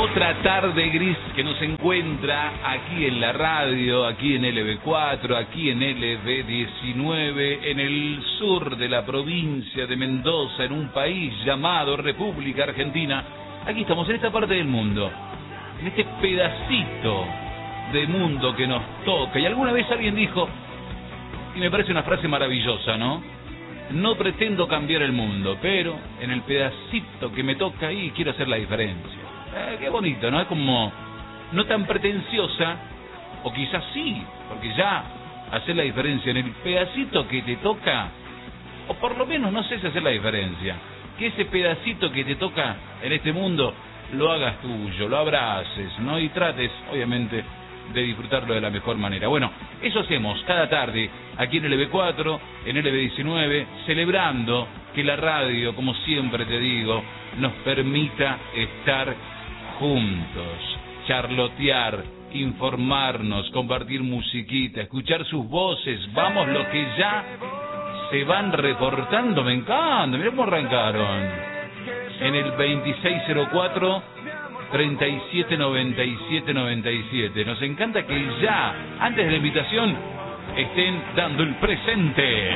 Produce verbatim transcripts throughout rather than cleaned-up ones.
Otra tarde gris que nos encuentra aquí en la radio, aquí en L B cuatro, aquí en L B diecinueve, en el sur de la provincia de Mendoza, en un país llamado República Argentina. Aquí estamos, en esta parte del mundo, en este pedacito de mundo que nos toca. Y alguna vez alguien dijo, y me parece una frase maravillosa, ¿no? No pretendo cambiar el mundo, pero en el pedacito que me toca ahí quiero hacer la diferencia. Eh, qué bonito, ¿no? Es como no tan pretenciosa, o quizás sí, porque ya hacer la diferencia en el pedacito que te toca, o por lo menos no sé si hacer la diferencia, que ese pedacito que te toca en este mundo lo hagas tuyo, lo abraces, ¿no? Y trates, obviamente, de disfrutarlo de la mejor manera. Bueno, eso hacemos cada tarde aquí en L B cuatro, en L B diecinueve, celebrando que la radio, como siempre te digo, nos permita estar juntos, charlotear, informarnos, compartir musiquita, escuchar sus voces. Vamos, los que ya se van reportando, me encanta, mirá cómo arrancaron. En el veintiséis cero cuatro, treinta y siete noventa y siete noventa y siete. Nos encanta que ya, antes de la invitación, estén dando el presente.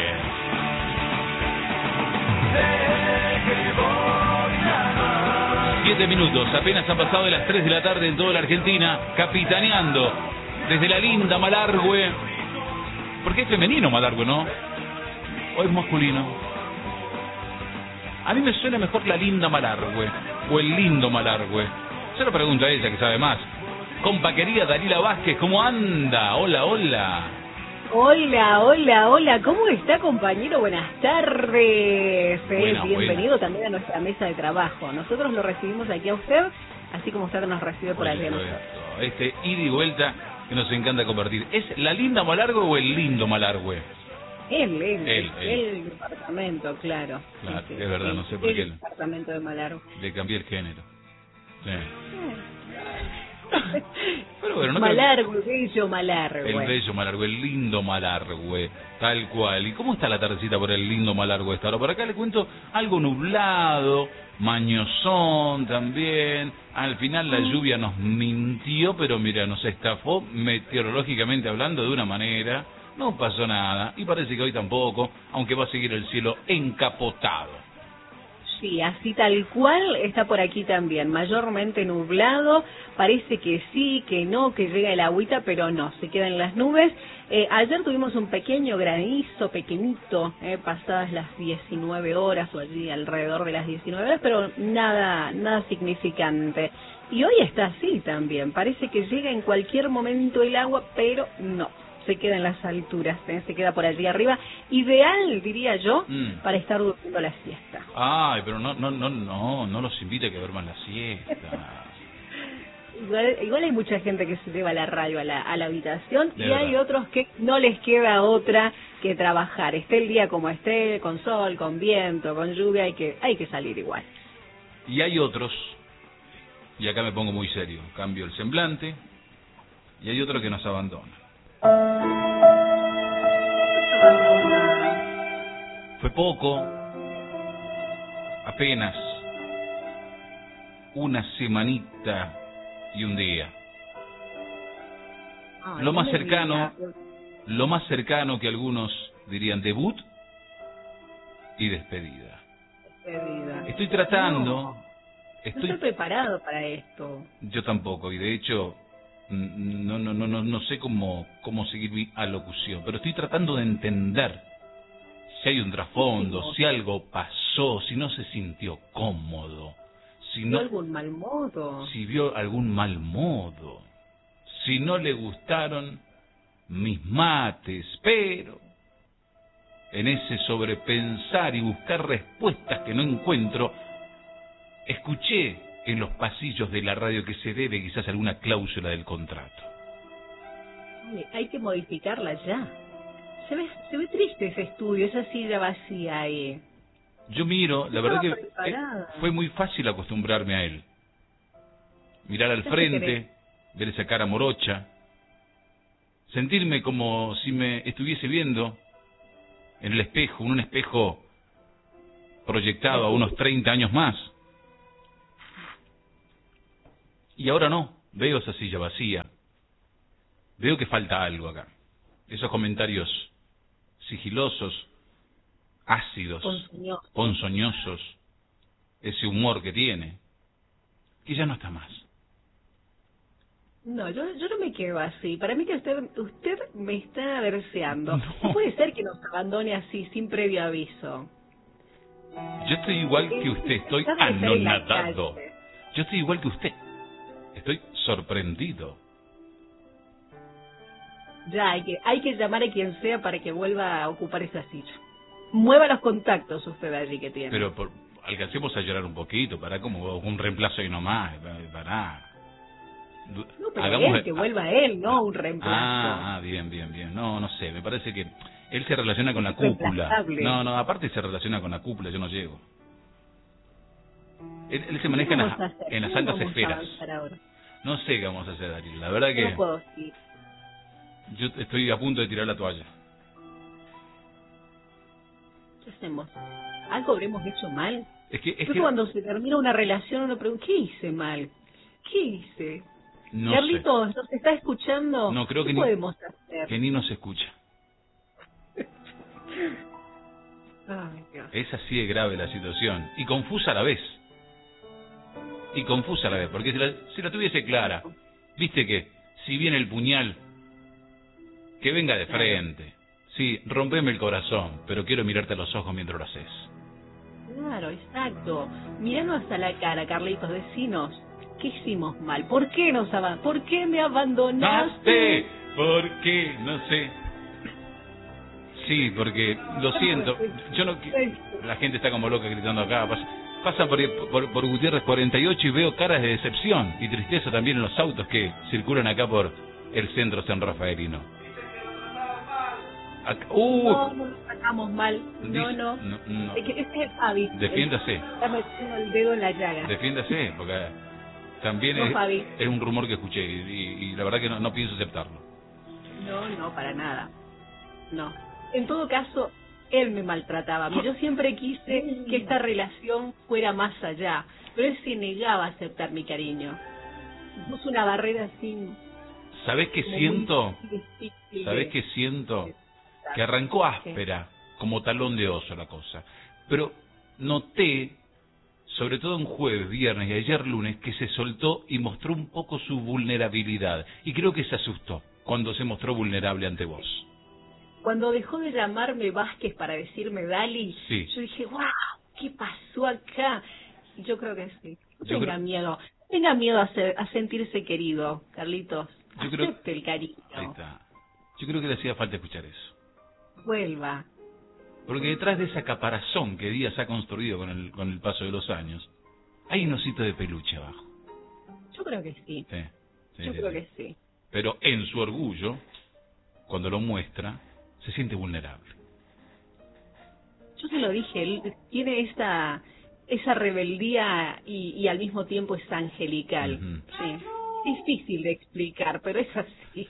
Siete minutos, apenas han pasado de las tres de la tarde en toda la Argentina, capitaneando desde la linda Malargüe. Porque es femenino Malargüe, ¿no? ¿O es masculino? A mí me suena mejor la linda Malargüe, o el lindo Malargüe. Se lo pregunto a ella, que sabe más. Compa querida Dalila Vázquez, ¿cómo anda? Hola, hola. Hola, hola, hola. ¿Cómo está, compañero? Buenas tardes. Buena, Bienvenido buena. también a nuestra mesa de trabajo. Nosotros lo recibimos aquí a usted, así como usted nos recibe por aquí a nosotros. Este ida y vuelta que nos encanta compartir. ¿Es la linda Malargüe o el lindo Malargüe? Él, él, él, él. El departamento, claro. Claro, sí, es verdad, el, no sé por el qué. El departamento de Malargüe. Le cambié el género. Sí. Eh. Pero bueno, no Malargüe, bello Malargüe. El bello Malargüe, el lindo Malargüe, tal cual. ¿Y cómo está la tardecita por el lindo Malargüe esta hora? Por acá le cuento algo nublado, mañosón también. Al final la lluvia nos mintió, pero mira, nos estafó meteorológicamente hablando de una manera. No pasó nada, y parece que hoy tampoco, aunque va a seguir el cielo encapotado. Sí, así tal cual está por aquí también, mayormente nublado, parece que sí, que no, que llega el agüita, pero no, se quedan las nubes. Eh, ayer tuvimos un pequeño granizo, pequeñito, eh, pasadas las diecinueve horas o allí alrededor de las diecinueve horas, pero nada, nada significante. Y hoy está así también, parece que llega en cualquier momento el agua, pero no. Se queda en las alturas, ¿eh? Se queda por allí arriba. Ideal, diría yo, mm. para estar durmiendo la siesta. Ay, pero no no no no no los invite a que duerman la siesta. igual, igual hay mucha gente que se lleva la radio a la, a la habitación de y verdad. Hay otros que no les queda otra que trabajar. Esté el día como esté, con sol, con viento, con lluvia, hay que, hay que salir igual. Y hay otros, y acá me pongo muy serio, cambio el semblante, y hay otros que nos abandonan. Fue poco, apenas una semanita y un día. Ay, lo más no cercano, lo más cercano que algunos dirían debut y despedida. despedida. Estoy tratando, no, estoy, no estoy preparado para esto. Yo tampoco, y de hecho no no no no no sé cómo cómo seguir mi alocución, pero estoy tratando de entender si hay un trasfondo, si algo pasó, si no se sintió cómodo, si no vio algún mal modo, si vio algún mal modo, si no le gustaron mis mates, pero en ese sobrepensar y buscar respuestas que no encuentro, escuché en los pasillos de la radio que se debe quizás alguna cláusula del contrato. Hay que modificarla ya. Se ve, se ve triste ese estudio, esa silla vacía ahí. Yo miro, la verdad que preparada. fue muy fácil acostumbrarme a él. Mirar al frente, ver esa cara morocha, sentirme como si me estuviese viendo en el espejo, en un espejo proyectado a unos treinta años más. Y ahora no, veo esa silla vacía. Veo que falta algo acá. Esos comentarios sigilosos, ácidos, Ponzoñoso. ponzoñosos, ese humor que tiene, que ya no está más. No, yo, yo no me quedo así. Para mí que usted usted me está verseando. No. No puede ser que nos abandone así, sin previo aviso. Yo estoy igual que usted, estoy Sabe estar en la anonadado. calle. Yo estoy igual que usted. Estoy sorprendido. Ya, hay que, hay que llamar a quien sea para que vuelva a ocupar esa silla. Mueva los contactos usted allí que tiene. Pero por, alcancemos a llorar un poquito, para como un reemplazo ahí nomás, para... No, pero Hagamos él, que vuelva él, no un reemplazo. Ah, ah, bien, bien, bien. No, no sé, me parece que él se relaciona con la cúpula. Reemplazable. No, no, aparte se relaciona con la cúpula, yo no llego. Él, él se maneja ¿Qué en vamos las, a hacer? en las ¿Cómo altas vamos a esferas. avanzar ahora? No sé qué vamos a hacer, Darío. La verdad que No puedo ir. yo estoy a punto de tirar la toalla. ¿Qué hacemos? ¿Algo habremos hecho mal? Es que, es Creo que que cuando se termina una relación uno pregunta, ¿qué hice mal? ¿Qué hice? no Carlitos, ¿nos está escuchando? No, creo ¿Qué que ni- podemos hacer? sé, que ni nos escucha. Ay, Dios. Es así de grave la situación. Y confusa a la vez. Y confusa a la vez. Porque si la, si la tuviese clara, viste que si viene el puñal, que venga de frente. Sí, rompeme el corazón, pero quiero mirarte a los ojos mientras lo haces. Claro, exacto. Mirarnos a la cara, Carlitos, decinos, ¿qué hicimos mal? ¿Por qué nos aban- ¿Por qué me abandonaste? ¡Naste! ¿Por qué? No sé. Sí, porque lo siento. Yo no. qui- La gente está como loca gritando acá. Pasa, pasa por, por, por Gutiérrez cuarenta y ocho y veo caras de decepción y tristeza también en los autos que circulan acá por el centro San Rafaelino. Acá- ¡Uh! No, no nos sacamos mal. No, Dice- no. no, no. Es que ese es el hábito. Defiéndase. Está metiendo el dedo en la llaga. Defiéndase, porque también No, es, Fabi. es un rumor que escuché y, y- y la verdad que no, no pienso aceptarlo. No, no, para nada. No. En todo caso, él me maltrataba. Yo siempre quise que esta relación fuera más allá, pero él se negaba a aceptar mi cariño. Puso una barrera así. ¿Sabés qué como siento? muy difícil ¿Sabés de- qué siento? Que arrancó áspera, como talón de oso la cosa. Pero noté, sobre todo en jueves, viernes y ayer lunes, que se soltó y mostró un poco su vulnerabilidad. Y creo que se asustó cuando se mostró vulnerable ante vos. Cuando dejó de llamarme Vázquez para decirme Dali, Sí. yo dije, wow, ¿qué pasó acá? Y yo creo que sí. No Yo tenga creo- miedo. Tenga miedo a, ser- a sentirse querido, Carlitos. Yo creo- Acepte el cariño. Ahí está. Yo creo que le hacía falta escuchar eso. Vuelva. Porque detrás de esa caparazón que Díaz ha construido con el, con el paso de los años, hay un osito de peluche abajo. Yo creo que sí. Sí, sí, Yo sí, creo sí. que sí. Pero en su orgullo, cuando lo muestra, se siente vulnerable. Yo se lo dije, él tiene esa esa rebeldía y, y al mismo tiempo es angelical. Ujú. Sí. Difícil de explicar, pero es así.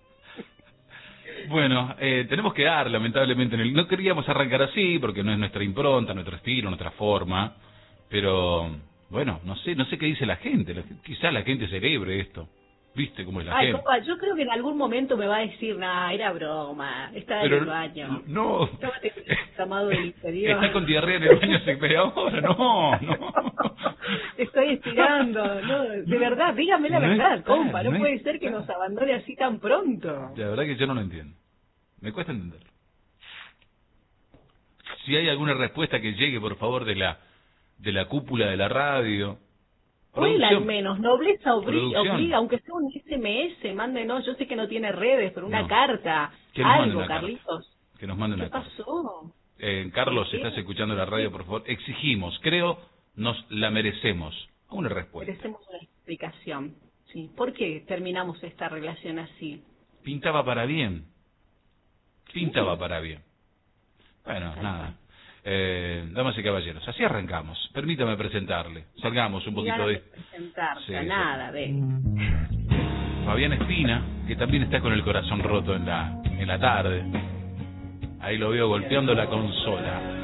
Bueno, eh, tenemos que dar, lamentablemente, en el... no queríamos arrancar así, porque no es nuestra impronta, nuestro estilo, nuestra forma, pero, bueno, no sé, no sé qué dice la gente, la- quizás la gente celebre esto, ¿viste cómo es la Ay, gente? papá, yo creo que en algún momento me va a decir, nah, era broma, estaba en el baño. no, Estaba llamado del interior. está con diarrea en el baño hace media hora, no, no. Estoy estirando, no, de verdad, dígame la No verdad, está, compa, no, no puede está. ser que nos abandone así tan pronto. La verdad que yo no lo entiendo, me cuesta entenderlo. Si hay alguna respuesta que llegue, por favor, de la de la cúpula de la radio. O él al Producción. menos, nobleza obli- Producción. obliga, aunque sea un S M S, mándenos, yo sé que no tiene redes, pero una No. carta, Que nos mande algo, una carta. Carlitos. Que nos manden ¿Qué la carta. pasó? Eh, Carlos, ¿Qué? estás escuchando la radio, por favor. Exigimos, creo, nos la merecemos. Una respuesta. Merecemos una explicación. Sí. ¿Por qué terminamos esta relación así? Pintaba para bien. Pintaba para bien. Bueno, Tal nada. cual. Eh, damas y caballeros, así arrancamos. Permítame presentarle. Salgamos un Ni poquito ganas de... presentarse, Sí, a sí. nada, ve. Fabián Espina, que también está con el corazón roto en la, en la tarde. Ahí lo veo golpeando la consola.